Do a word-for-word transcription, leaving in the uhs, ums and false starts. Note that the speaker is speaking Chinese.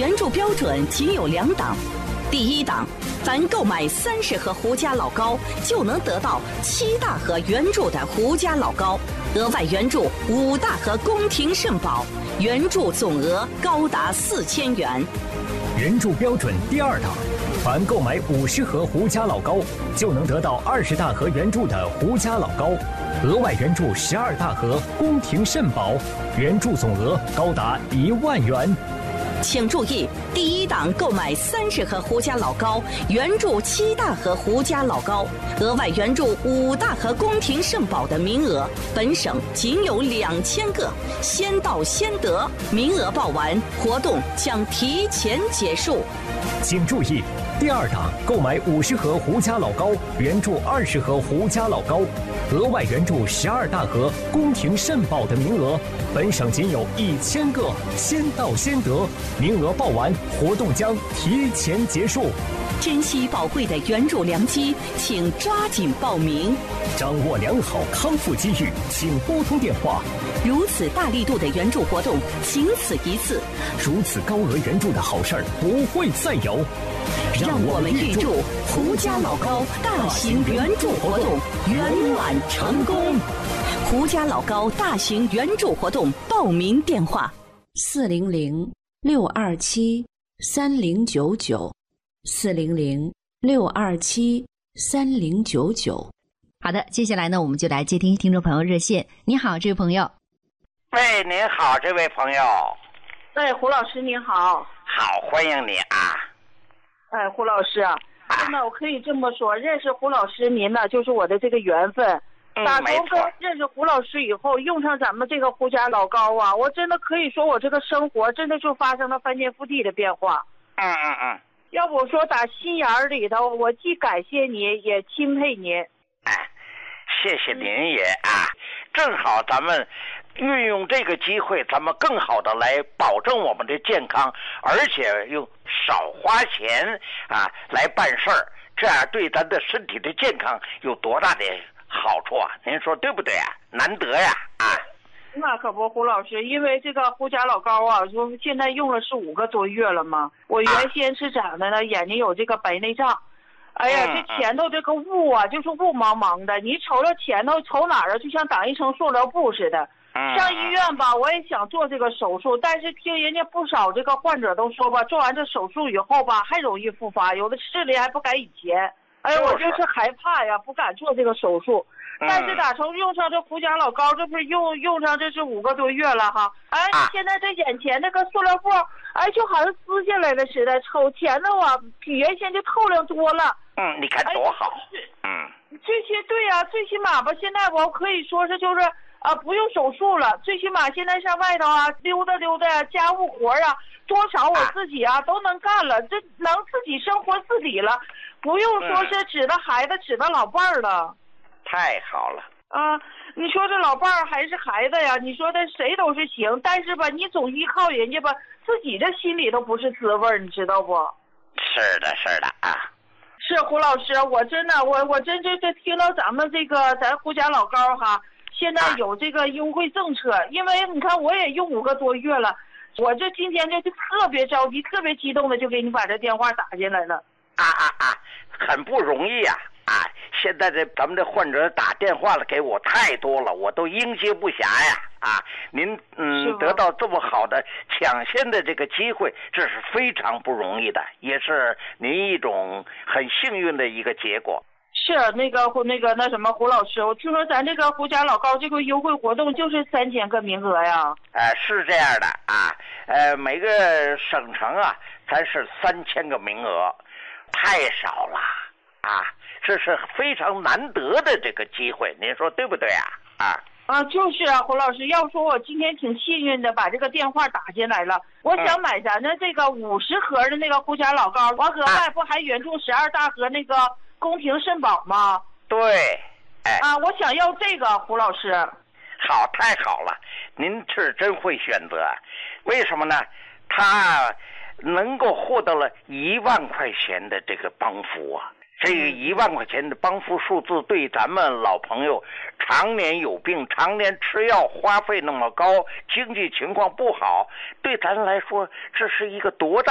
援助标准仅有两档。第一档，凡购买三十盒胡家老高，就能得到七大盒援助的胡家老高，额外援助五大盒宫廷圣宝，援助总额高达四千元。 援助标准第二档，凡购买五十盒胡家老高，就能得到二十大盒援助的胡家老高，额外援助十二大盒宫廷圣宝，援助总额高达一万元。 请注意，第一档购买三十盒胡家老高，援助七大盒胡家老高，额外援助五大盒宫廷圣宝的名额，本省仅有两千个，先到先得，名额报完，活动将提前结束。 请注意，第二档购买五十盒胡家老高，援助二十盒胡家老高，额外援助十二大盒宫廷圣宝的名额，本省仅有一千个，先到先得，名额报完，活动将提前结束。 珍惜宝贵的援助良机，请抓紧报名。 掌握良好康复机遇，请拨通电话。 如此大力度的援助活动，仅此一次。 如此高额援助的好事儿不会再有。 让我们预祝胡家老高大型援助活动圆满成功。胡家老高大型援助活动报名电话： 四零零六二七三零九九，四零零六二七三零九九。 好的，接下来呢，我们就来接听听众朋友热线。你好，这位朋友。 喂，您好，这位朋友。 哎，胡老师您好。 好，欢迎你啊。 哎，胡老师啊，真的我可以这么说，认识胡老师您呢，就是我的这个缘分。 嗯， 打从跟认识胡老师以后，用上咱们这个胡家老高啊，我真的可以说我这个生活真的就发生了翻天覆地的变化。 嗯嗯嗯。 要不说打心眼里头，我既感谢你，也钦佩您。 哎，谢谢您也啊，正好咱们运用这个机会，咱们更好的来保证我们的健康，而且用少花钱啊来办事儿，这样对咱的身体的健康有多大的好处啊？您说对不对啊？难得呀啊！ 那可不，胡老师，因为这个胡家老高啊，说现在用了是五个多月了嘛。我原先是长的呢，眼睛有这个白内障。哎呀，这前头这个雾啊，就是雾茫茫的，你瞅着前头瞅哪儿啊，就像挡一层塑料布似的。上医院吧，我也想做这个手术，但是听人家不少这个患者都说吧，做完这手术以后吧，还容易复发，有的视力还不改以前。哎呀，我就是害怕呀，不敢做这个手术。但是打从用上这胡家老高，这不是用用上这是五个多月了哈。哎，现在这眼前这个塑料布，哎，就好像撕下来了似的，瞅前头啊，比原先就透亮多了。 嗯，你看多好。嗯， 这些对呀、啊，最起码吧，现在我可以说是就是啊，不用手术了，最起码现在上外头啊溜达溜达，家务活啊，多少我自己啊都能干了，这能自己生活自理了，不用说是指着孩子指着老伴儿了。 太好了啊！你说这老伴儿还是孩子呀？你说的谁都是行，但是吧，你总依靠人家吧，自己这心里头不是滋味儿，你知道不？ 是的，是的啊。 是胡老师，我真的，我我真这这听到咱们这个咱胡家老高哈，现在有这个优惠政策，啊、因为你看我也用五个多月了，我这今天这就特别着急，特别激动的就给你把这电话打进来了。 啊啊啊！很不容易呀、啊！啊，现在这咱们这患者打电话了给我太多了，我都应接不暇呀！啊，您嗯得到这么好的抢先的这个机会，这是非常不容易的，也是您一种很幸运的一个结果。 是那个那个那什么胡老师，我听说咱这个胡家老高这个优惠活动就是三千个名额呀。 呃，是这样的啊，呃，每个省城啊，咱是三千个名额，太少了啊，这是非常难得的这个机会，您说对不对啊？啊。 啊，就是啊，胡老师，要说我今天挺幸运的，把这个电话打进来了。我想买咱的这个五十盒的那个胡家老高，完额外不还援助十二大盒那个宫廷圣宝吗？ 对，哎， 啊，我想要这个，胡老师。 好，太好了，您是真会选择。为什么呢？他能够获得了一万块钱的这个帮扶啊。这个一万块钱的帮扶数字，对咱们老朋友常年有病、常年吃药花费那么高、经济情况不好，对咱来说这是一个多大